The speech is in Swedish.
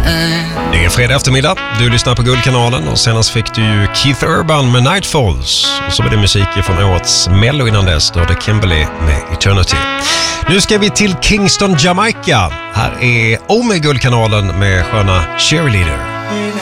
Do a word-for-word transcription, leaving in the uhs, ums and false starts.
Det är fredag eftermiddag, du lyssnar på Guldkanalen och senast fick du ju Keith Urban med Nightfalls. Och så var det musik från årets Mello innan dess, då hade Kimberly med Eternity. Nu ska vi till Kingston, Jamaica. Här är Omega Guldkanalen med sköna Cheerleader.